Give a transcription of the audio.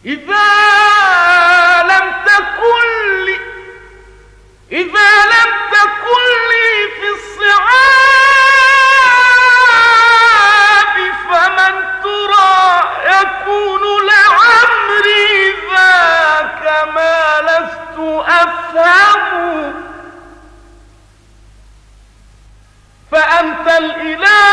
إذا لم تكن لي في الصعاب فمن ترى يكون لعمري ذاك ما لست أفهم. فأنت الإله